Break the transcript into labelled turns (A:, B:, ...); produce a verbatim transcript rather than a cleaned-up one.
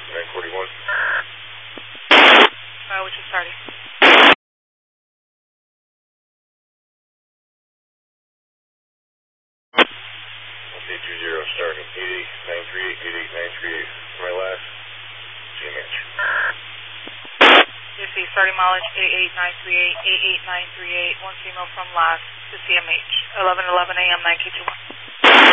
A: nine forty-one.
B: Uh, which is starting.
A: eight two zero starting, eight eight nine three eight, eight eight nine three eight. My last, C M H.
B: You see, starting mileage eight eight nine three eight, eight eight nine three eight, one signal from last to C M H, eleven eleven A M nine K two one.